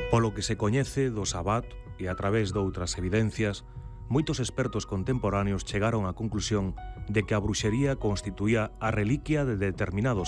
Polo que se coñece do Sabbat e a través doutras evidencias, moitos expertos contemporáneos chegaron á conclusión de que a bruxería constituía a reliquia de determinados